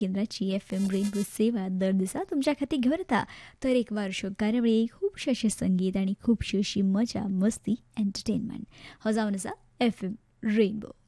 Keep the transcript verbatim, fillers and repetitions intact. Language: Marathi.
केंद्राची एफ एम रेनबो सेवा दर दिसा तुमच्या खातीर घेवन येता तरेकवार अश्यो कार्यावळी, खुबशें अशें संगीत आनी खुबशी अशी मजा मस्ती एंटरटेनमेंट. हो जावन आसा एफ एम रेनबो.